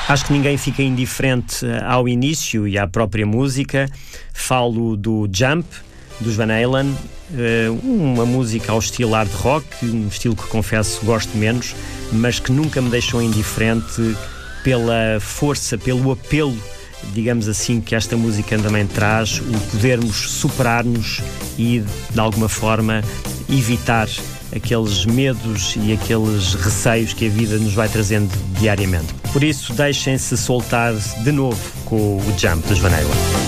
Acho que ninguém fica indiferente ao início e à própria música. Falo do Jump, dos Van Halen, uma música ao estilo hard rock, um estilo que, confesso, gosto menos, mas que nunca me deixou indiferente pela força, pelo apelo, digamos assim, que esta música também traz, o podermos superar-nos e, de alguma forma, evitar aqueles medos e aqueles receios que a vida nos vai trazendo diariamente. Por isso, deixem-se soltar de novo com o Jump dos Van Halen.